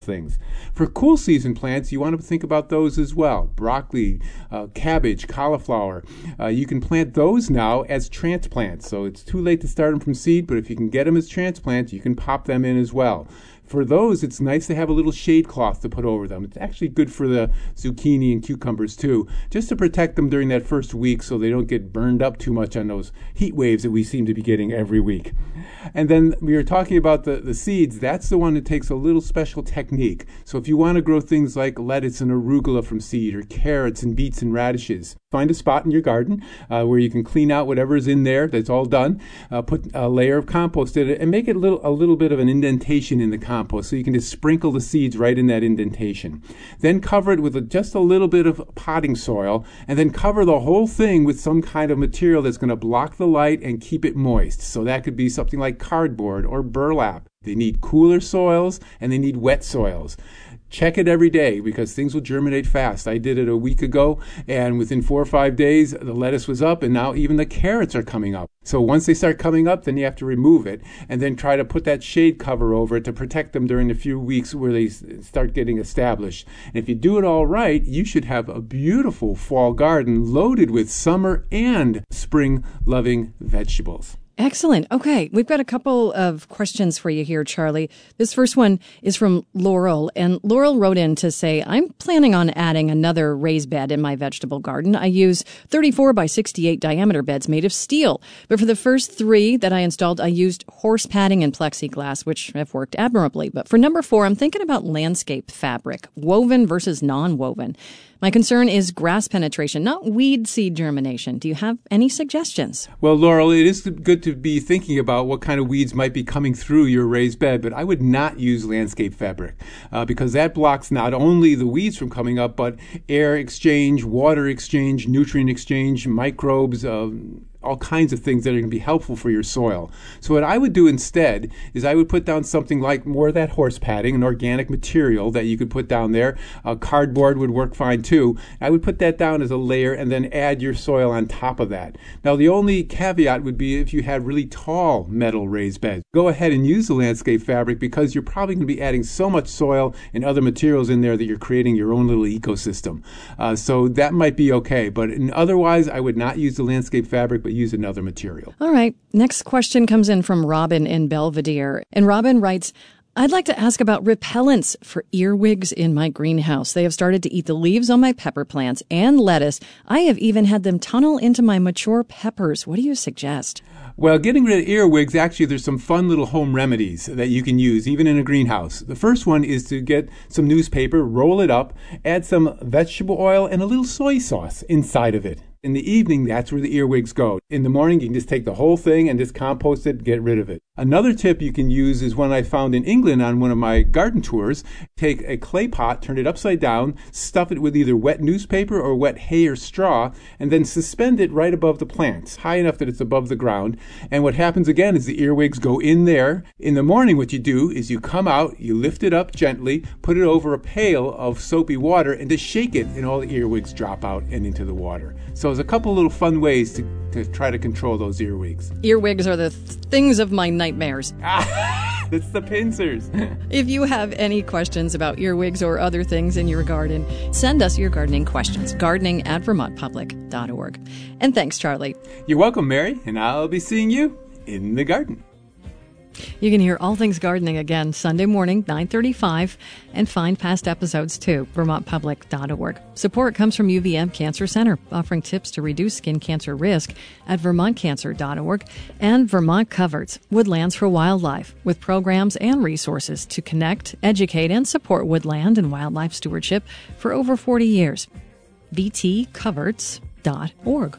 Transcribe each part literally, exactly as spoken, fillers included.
things. For cool season plants, you want to think about those as well. Broccoli, uh, cabbage, cauliflower. Uh, you can plant those now as transplants. So it's too late to start them from seed, but if you can get them as transplants, you can pop them in as well. For those, it's nice to have a little shade cloth to put over them. It's actually good for the zucchini and cucumbers too, just to protect them during that first week so they don't get burned up too much on those heat waves that we seem to be getting every week. And then we were talking about the, the seeds. That's the one that takes a little special technique. So if you want to grow things like lettuce and arugula from seed, or carrots and beets and radishes, find a spot in your garden uh, where you can clean out whatever's in there that's all done, uh, put a layer of compost in it, and make it a little, a little bit of an indentation in the compost so you can just sprinkle the seeds right in that indentation. Then cover it with a, just a little bit of potting soil, and then cover the whole thing with some kind of material that's going to block the light and keep it moist. So that could be something like cardboard or burlap. They need cooler soils and they need wet soils. Check it every day because things will germinate fast. I did it a week ago, and within four or five days, the lettuce was up, and now even the carrots are coming up. So once they start coming up, then you have to remove it and then try to put that shade cover over it to protect them during the few weeks where they start getting established. And if you do it all right, you should have a beautiful fall garden loaded with summer and spring-loving vegetables. Excellent. Okay, we've got a couple of questions for you here, Charlie. This first one is from Laurel, and Laurel wrote in to say, I'm planning on adding another raised bed in my vegetable garden. I use thirty-four by sixty-eight diameter beds made of steel, but for the first three that I installed, I used horse padding and plexiglass, which have worked admirably. But for number four, I'm thinking about landscape fabric, woven versus non-woven. My concern is grass penetration, not weed seed germination. Do you have any suggestions? Well, Laurel, it is good to be thinking about what kind of weeds might be coming through your raised bed, but I would not use landscape fabric uh, because that blocks not only the weeds from coming up, but air exchange, water exchange, nutrient exchange, microbes, uh, all kinds of things that are going to be helpful for your soil. So what I would do instead is I would put down something like more of that horse padding, an organic material that you could put down there. Uh, cardboard would work fine too. I would put that down as a layer and then add your soil on top of that. Now the only caveat would be if you had really tall metal raised beds. Go ahead and use the landscape fabric because you're probably going to be adding so much soil and other materials in there that you're creating your own little ecosystem. Uh, so that might be okay, but in, otherwise I would not use the landscape fabric, but use another material. All right. Next question comes in from Robin in Belvedere. And Robin writes, I'd like to ask about repellents for earwigs in my greenhouse. They have started to eat the leaves on my pepper plants and lettuce. I have even had them tunnel into my mature peppers. What do you suggest? Well, getting rid of earwigs, actually, there's some fun little home remedies that you can use, even in a greenhouse. The first one is to get some newspaper, roll it up, add some vegetable oil and a little soy sauce inside of it. In the evening, that's where the earwigs go. In the morning, you can just take the whole thing and just compost it, get rid of it. Another tip you can use is one I found in England on one of my garden tours. Take a clay pot, turn it upside down, stuff it with either wet newspaper or wet hay or straw, and then suspend it right above the plants, high enough that it's above the ground. And what happens again is the earwigs go in there. In the morning, what you do is you come out, you lift it up gently, put it over a pail of soapy water, and just shake it, and all the earwigs drop out and into the water. So there's a couple little fun ways to, to try to control those earwigs. Earwigs are the th- things of my nightmares. It's the pincers. If you have any questions about earwigs or other things in your garden, send us your gardening questions. Gardening at vermont public dot org. And thanks, Charlie. You're welcome, Mary, and I'll be seeing you in the garden. You can hear All Things Gardening again Sunday morning, nine thirty-five, and find past episodes too, vermont public dot org. Support comes from U V M Cancer Center, offering tips to reduce skin cancer risk at vermont cancer dot org, and Vermont Coverts, Woodlands for Wildlife, with programs and resources to connect, educate, and support woodland and wildlife stewardship for over forty years. v t coverts dot org.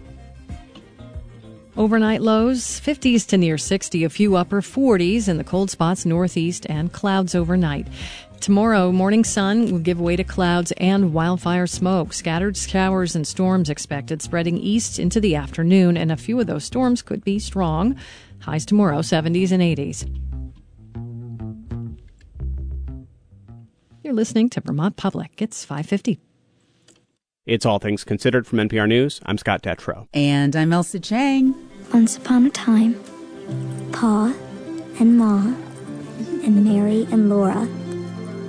Overnight lows, fifties to near sixty, a few upper forties in the cold spots northeast, and clouds overnight. Tomorrow, morning sun will give way to clouds and wildfire smoke. Scattered showers and storms expected, spreading east into the afternoon, and a few of those storms could be strong. Highs tomorrow, seventies and eighties. You're listening to Vermont Public. It's five fifty. It's All Things Considered from N P R News. I'm Scott Detrow. And I'm Elsa Chang. Once upon a time, Pa and Ma and Mary and Laura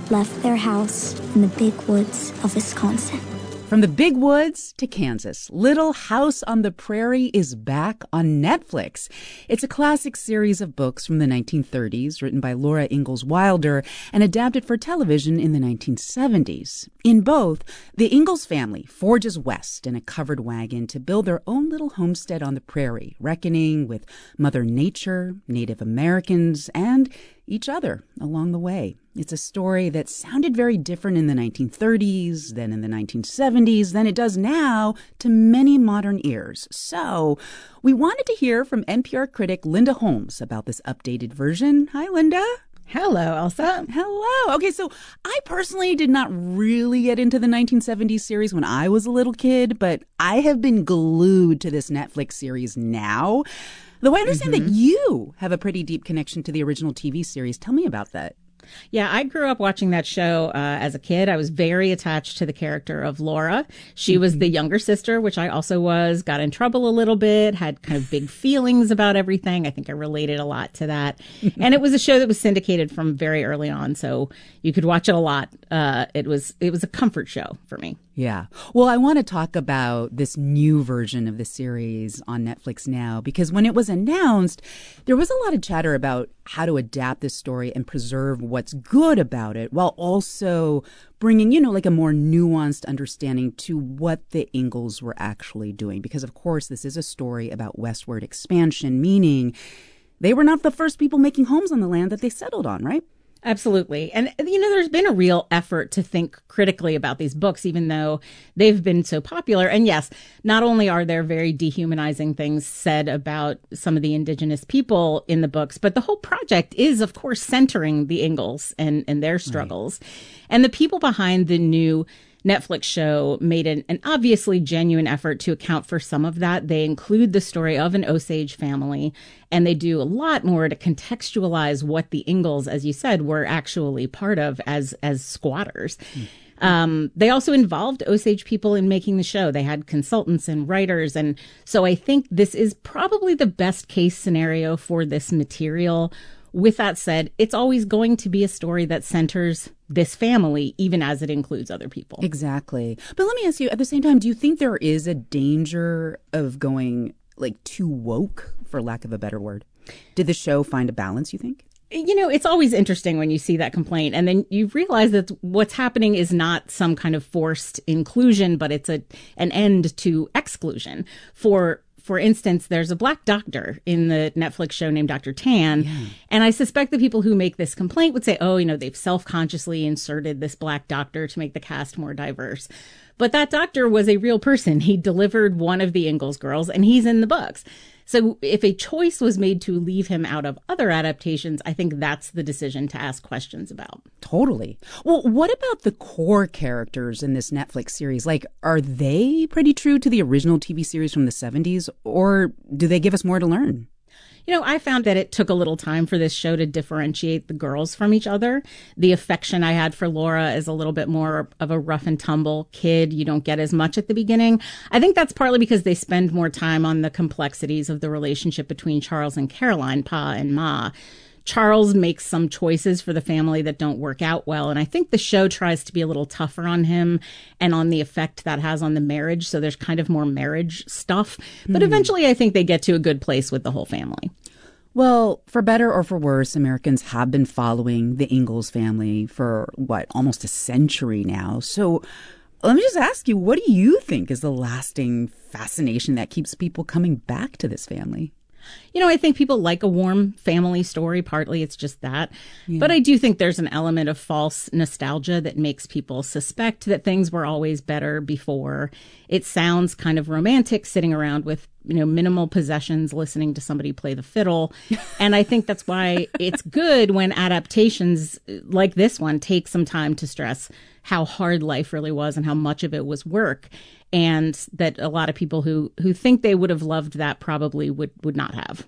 left their house in the big woods of Wisconsin. From the big woods to Kansas, Little House on the Prairie is back on Netflix. It's a classic series of books from the nineteen thirties, written by Laura Ingalls Wilder and adapted for television in the nineteen seventies. In both, the Ingalls family forges west in a covered wagon to build their own little homestead on the prairie, reckoning with Mother Nature, Native Americans, and each other along the way. It's a story that sounded very different in the nineteen thirties, then in the nineteen seventies, than it does now to many modern ears. So we wanted to hear from N P R critic Linda Holmes about this updated version. Hi, Linda. Hello, Elsa. Hello. Okay, so I personally did not really get into the nineteen seventies series when I was a little kid, but I have been glued to this Netflix series now. Though I understand mm-hmm. that you have a pretty deep connection to the original T V series. Tell me about that. Yeah, I grew up watching that show uh, as a kid. I was very attached to the character of Laura. She was the younger sister, which I also was, got in trouble a little bit, had kind of big feelings about everything. I think I related a lot to that. And it was a show that was syndicated from very early on, so you could watch it a lot. Uh, it was it was a comfort show for me. Yeah. Well, I want to talk about this new version of the series on Netflix now, because when it was announced, there was a lot of chatter about how to adapt this story and preserve what's good about it while also bringing, you know, like a more nuanced understanding to what the Ingalls were actually doing. Because, of course, this is a story about westward expansion, meaning they were not the first people making homes on the land that they settled on, right? Absolutely. And, you know, there's been a real effort to think critically about these books, even though they've been so popular. And yes, not only are there very dehumanizing things said about some of the indigenous people in the books, but the whole project is, of course, centering the Ingalls and, and their struggles. Right. And the people behind the new Netflix show made an, an obviously genuine effort to account for some of that. They include the story of an Osage family, and they do a lot more to contextualize what the Ingalls, as you said, were actually part of as as squatters. Mm-hmm. Um, they also involved Osage people in making the show. They had consultants and writers. And so I think this is probably the best case scenario for this material. With that said, it's always going to be a story that centers this family, even as it includes other people. Exactly. But let me ask you, at the same time, do you think there is a danger of going like too woke, for lack of a better word? Did the show find a balance, you think? You know, it's always interesting when you see that complaint and then you realize that what's happening is not some kind of forced inclusion, but it's a an end to exclusion. For For instance, there's a black doctor in the Netflix show named Doctor Tan. Yeah. And I suspect the people who make this complaint would say, oh, you know, they've self-consciously inserted this black doctor to make the cast more diverse. But that doctor was a real person. He delivered one of the Ingalls girls, and he's in the books. So if a choice was made to leave him out of other adaptations, I think that's the decision to ask questions about. Totally. Well, what about the core characters in this Netflix series? Like, are they pretty true to the original T V series from the seventies, or do they give us more to learn? You know, I found that it took a little time for this show to differentiate the girls from each other. The affection I had for Laura is a little bit more of a rough and tumble kid. You don't get as much at the beginning. I think that's partly because they spend more time on the complexities of the relationship between Charles and Caroline, Pa and Ma. Charles makes some choices for the family that don't work out well. And I think the show tries to be a little tougher on him and on the effect that has on the marriage. So there's kind of more marriage stuff. But mm. eventually, I think they get to a good place with the whole family. Well, for better or for worse, Americans have been following the Ingalls family for, what, almost a century now. So let me just ask you, what do you think is the lasting fascination that keeps people coming back to this family? You know, I think people like a warm family story. Partly it's just that. Yeah. But I do think there's an element of false nostalgia that makes people suspect that things were always better before. It sounds kind of romantic sitting around with, you know, minimal possessions, listening to somebody play the fiddle. And I think that's why it's good when adaptations like this one take some time to stress how hard life really was and how much of it was work. And that a lot of people who, who think they would have loved that probably would, would not have.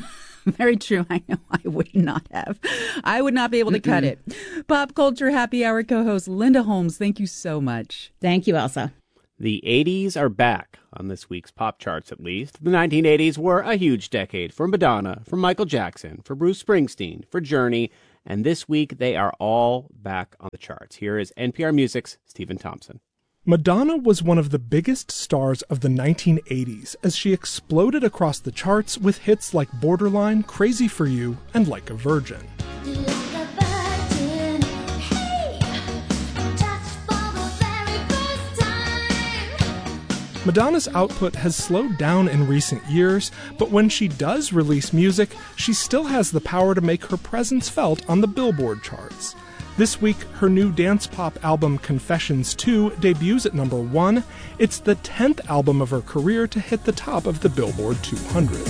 Very true. I know I would not have. I would not be able to Mm-mm. cut it. Pop Culture Happy Hour co-host Linda Holmes, thank you so much. Thank you, Elsa. The eighties are back on this week's pop charts, at least. The nineteen eighties were a huge decade for Madonna, for Michael Jackson, for Bruce Springsteen, for Journey, and this week they are all back on the charts. Here is N P R Music's Stephen Thompson. Madonna was one of the biggest stars of the nineteen eighties as she exploded across the charts with hits like Borderline, Crazy for You, and Like a Virgin. Madonna's output has slowed down in recent years, but when she does release music, she still has the power to make her presence felt on the Billboard charts. This week, her new dance pop album Confessions two debuts at number one. It's the tenth album of her career to hit the top of the Billboard two hundred.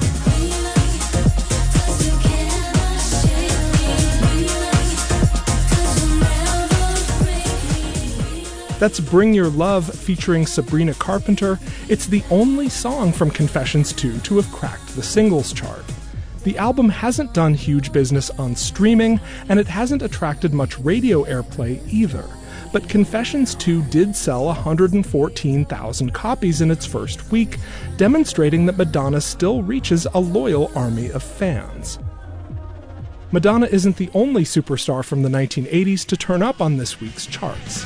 That's Bring Your Love featuring Sabrina Carpenter. It's the only song from Confessions two to have cracked the singles chart. The album hasn't done huge business on streaming, and it hasn't attracted much radio airplay either. But Confessions two did sell one hundred fourteen thousand copies in its first week, demonstrating that Madonna still reaches a loyal army of fans. Madonna isn't the only superstar from the nineteen eighties to turn up on this week's charts.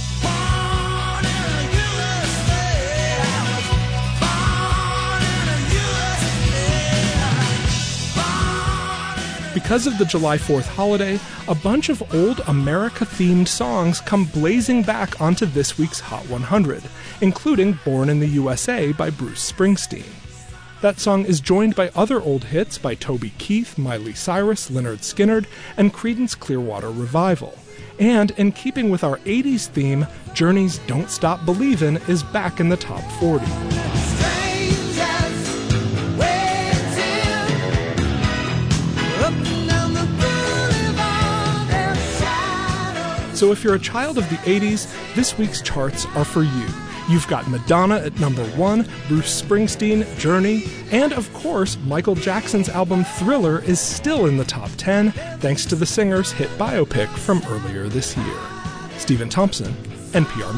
Because of the July fourth holiday, a bunch of old America-themed songs come blazing back onto this week's Hot one hundred, including Born in the U S A by Bruce Springsteen. That song is joined by other old hits by Toby Keith, Miley Cyrus, Lynyrd Skynyrd, and Creedence Clearwater Revival. And in keeping with our eighties theme, Journey's Don't Stop Believin' is back in the top forty. So if you're a child of the eighties, this week's charts are for you. You've got Madonna at number one, Bruce Springsteen, Journey, and of course, Michael Jackson's album Thriller is still in the top ten, thanks to the singer's hit biopic from earlier this year. Stephen Thompson, N P R